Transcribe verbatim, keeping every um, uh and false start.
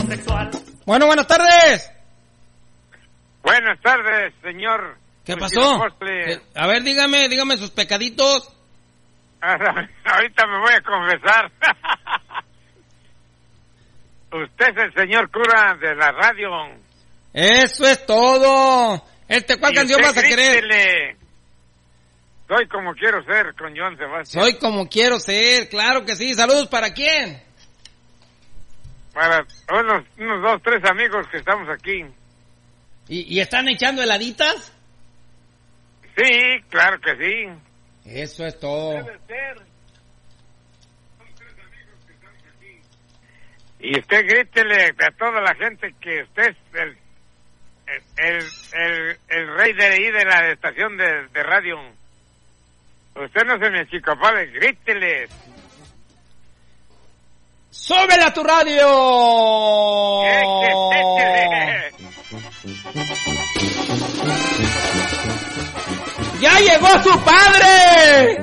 homosexual. Bueno, buenas tardes. Buenas tardes, señor. ¿Qué pasó? A ver, dígame, dígame sus pecaditos. Ahorita me voy a confesar. Usted es el señor cura de la radio. Eso es todo. Este, ¿cuál canción vas a querer? Grítele. Soy como quiero ser, con Joan Sebastián. Soy como quiero ser, claro que sí. Saludos, ¿para quién? Para unos, unos dos, tres amigos que estamos aquí. ¿Y, y están echando heladitas? Sí, claro que sí. Eso es todo. Debe ser. Son tres amigos que estamos aquí. Y usted grítele a toda la gente que usted es el, el, el, el rey de ahí de la estación de, de radio. Usted no se me achicopale, grítele. ¡Súbela a tu radio! ¡Ya llegó su padre!